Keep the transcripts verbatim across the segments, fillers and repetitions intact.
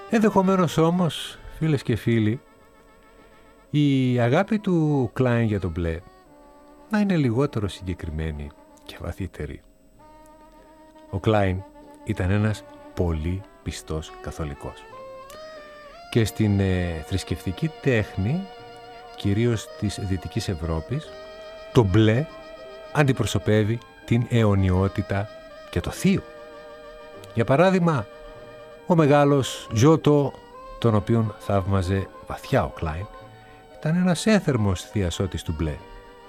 Ενδεχομένως όμως, φίλες και φίλοι, η αγάπη του Κλάιν για τον μπλε να είναι λιγότερο συγκεκριμένη και βαθύτερη. Ο Κλάιν ήταν ένας πολύ πιστός καθολικός. Και στην ε, θρησκευτική τέχνη, κυρίως της Δυτικής Ευρώπης, το μπλε αντιπροσωπεύει την αιωνιότητα και το θείο. Για παράδειγμα, ο μεγάλος Γιώτο, τον οποίον θαύμαζε βαθιά ο Κλάιν, ήταν ένας έθερμος θειασότης του μπλε.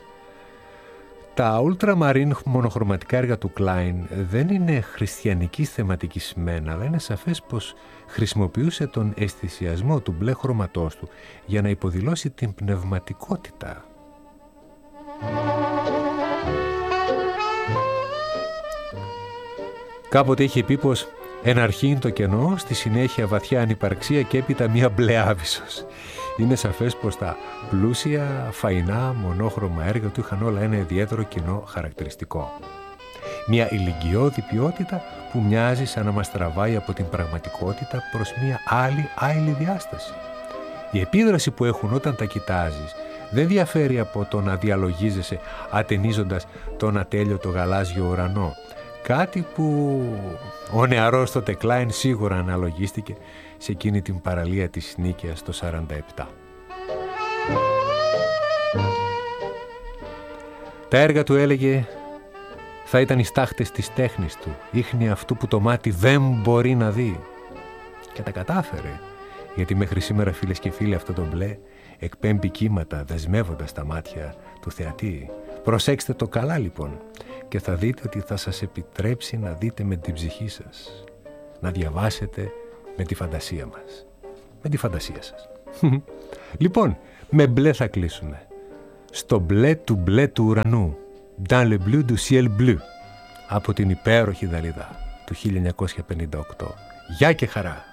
Τα ultramarine μονοχρωματικά έργα του Κλάιν δεν είναι χριστιανικής θεματικής μένα, αλλά είναι σαφές πως χρησιμοποιούσε τον αισθησιασμό του μπλε χρωματός του για να υποδηλώσει την πνευματικότητα. Κάποτε είχε πει πως εν αρχήν το κενό, στη συνέχεια βαθιά ανυπαρξία και έπειτα μία μπλε άβυσσος. Είναι σαφές πως τα πλούσια, φαϊνά, μονόχρωμα έργα του είχαν όλα ένα ιδιαίτερο κοινό χαρακτηριστικό. Μια ηλικιώδη ποιότητα που μοιάζει σαν να μας τραβάει από την πραγματικότητα προς μια άλλη άειλη διάσταση. Η επίδραση που έχουν όταν τα κοιτάζεις δεν διαφέρει από το να διαλογίζεσαι ατενίζοντας τον ατέλειωτο γαλάζιο ουρανό. Κάτι που ο νεαρός τότε Κλάιν σίγουρα αναλογίστηκε σε εκείνη την παραλία της Νίκαιας το σαράντα επτά. Τα έργα του, έλεγε, θα ήταν οι στάχτες της τέχνης του, ίχνη αυτού που το μάτι δεν μπορεί να δει. Και τα κατάφερε, γιατί μέχρι σήμερα, φίλες και φίλοι, αυτό το μπλε εκπέμπει κύματα δεσμεύοντας τα μάτια του θεατή. Προσέξτε το καλά λοιπόν και θα δείτε ότι θα σας επιτρέψει να δείτε με την ψυχή σας, να διαβάσετε με τη φαντασία μας, με τη φαντασία σας. Λοιπόν, με μπλε θα κλείσουμε. Στο μπλε του μπλε του ουρανού, dans le bleu du ciel bleu, από την υπέροχη Δαλίδα του χίλια εννιακόσια πενήντα οκτώ. Γεια και χαρά!